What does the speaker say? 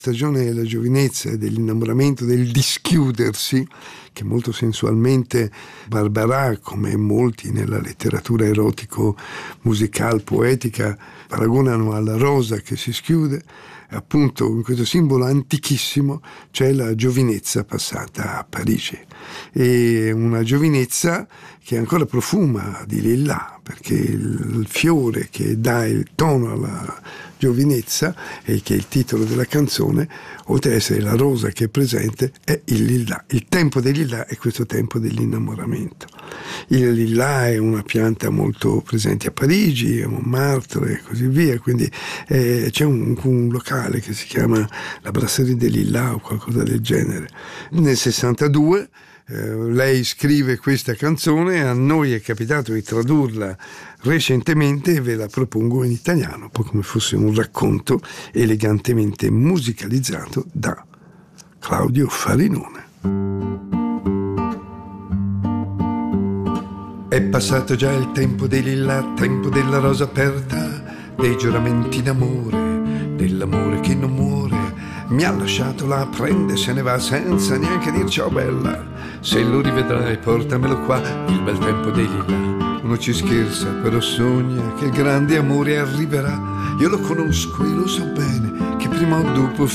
stagione della giovinezza e dell'innamoramento, del dischiudersi, che molto sensualmente Barbara, come molti nella letteratura erotico musical poetica paragonano alla rosa che si schiude, appunto in questo simbolo antichissimo c'è la giovinezza passata a Parigi, e una giovinezza che ancora profuma di lilla, perché il fiore che dà il tono alla giovinezza e che è il titolo della canzone, oltre ad essere la rosa che è presente, è il lilla. Il tempo del lilla è questo tempo dell'innamoramento. Il lilla è una pianta molto presente a Parigi, a Montmartre e così via, quindi c'è un locale che si chiama la Brasserie des Lilas o qualcosa del genere. Nel 62 lei scrive questa canzone, a noi è capitato di tradurla recentemente e ve la propongo in italiano, un po' come fosse un racconto elegantemente musicalizzato da Claudio Farinone. È passato già il tempo dei lilla, tempo della rosa aperta, dei giuramenti d'amore, dell'amore che non muore. Mi ha lasciato là, prende, se ne va senza neanche dir ciao bella. Se lo rivedrai portamelo qua, il bel tempo dei lilla. Uno ci scherza, però sogna che il grande amore arriverà. Io lo conosco e lo so bene, che prima o dopo